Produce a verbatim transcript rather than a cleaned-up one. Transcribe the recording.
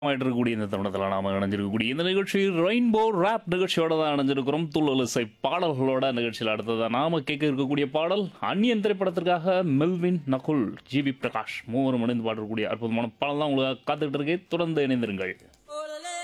ஆயிட்டு இருக்கக்கூடிய இந்த தருணத்தில் நாம இணைஞ்சிருக்கக்கூடிய இந்த நிகழ்ச்சி ரெயின்போ ரேப் நிகழ்ச்சியோட தான் இணைஞ்சிருக்கிறோம். துள்ளல் இசை பாடல்களோட நிகழ்ச்சியில் அடுத்ததான் நாம கேட்க இருக்கக்கூடிய பாடல் அந்நியன் திரைப்படத்திற்காக மெல்வின் நகுல் ஜிவி பிரகாஷ் மூவரும் இணைந்து பாடக்கூடிய அற்புதமான பாடல் தான் உங்களுக்கு காத்துக்கிட்டு இருக்கு. தொடர்ந்து இணைந்திருங்கள்.